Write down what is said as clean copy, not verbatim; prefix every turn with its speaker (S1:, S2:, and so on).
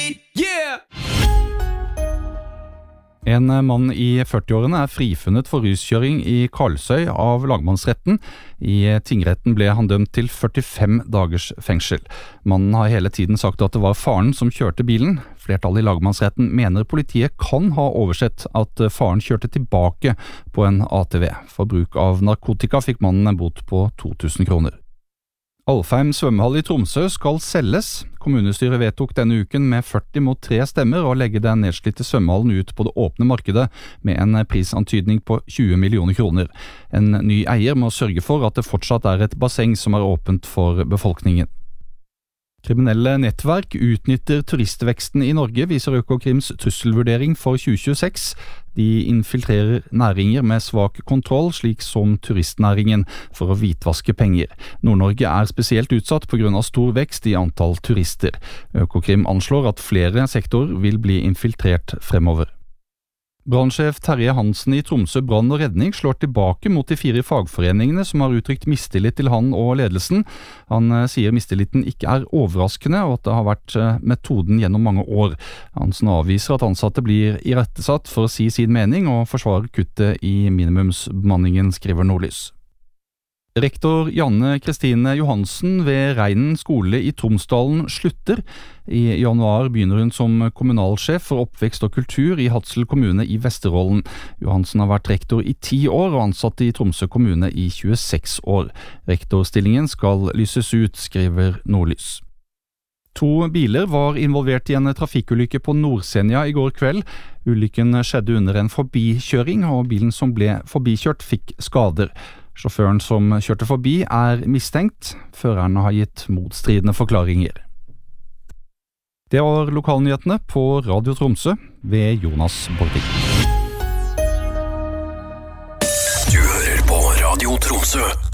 S1: Yeah!
S2: En mann i 40-årene frifunnet for ruskjøring i Karlsøy av lagmannsretten. I tingretten ble han dømt til 45 dagers fengsel. Mannen har hele tiden sagt at det var faren som kjørte bilen. Flertallet i lagmannsretten mener politiet kan ha oversett at faren kjørte tilbake på en ATV. For bruk av narkotika fikk mannen en bot på 2000 kroner. Alfheim svømmehall i Tromsø skal selges. Kommunestyret vedtok denne uken med 40 mot 3 stemmer å legge den nedslitte svømmehallen ut på det åpne markedet med en prisantydning på 20 millioner kroner. En ny eier må sørge for at det fortsatt et basseng som åpent for befolkningen. Kriminelle nettverk utnytter turistveksten i Norge, viser Økokrims trusselvurdering for 2026. De infiltrerer næringer med svak kontroll, slik som turistnæringen, for å hvitvaske penger. Nord-Norge spesielt utsatt på grunn av stor vekst i antall turister. Økokrim anslår at flere sektorer vil bli infiltrert fremover. Brannsjef Terje Hansen i Tromsø brann og redning slår tilbake mot de 4 fagforeningene som har uttrykt mistillit til han og ledelsen. Han sier mistilliten ikke overraskende, og at det har vært metoden gjennom mange år. Hansen avviser at ansatte blir irettesatt for å si sin mening og forsvarer kuttet i minimumsbemanningen, skriver Nordlys. Rektor Janne Kristine Johansen ved Reinen skole i Tromsdalen slutter. I januar begynner hun som kommunalsjef for oppvekst og kultur i Hadsel kommune i Vesterålen. Johansen har vært rektor i 10 år og ansatt i Tromsø kommune i 26 år. Rektorstillingen skal lyses ut, skriver Nordlys. 2 biler var involvert i en trafikkulykke på Nordsenja i går kveld. Ulykken skjedde under en forbikjøring, og bilen som ble forbikjørt fikk skader. Sjåføren som kjørte forbi mistenkt. Føreren har gitt motstridende forklaringer. Det var lokalnyhetene på Radio Tromsø ved Jonas Borting.
S3: Du hører på Radio Tromsø.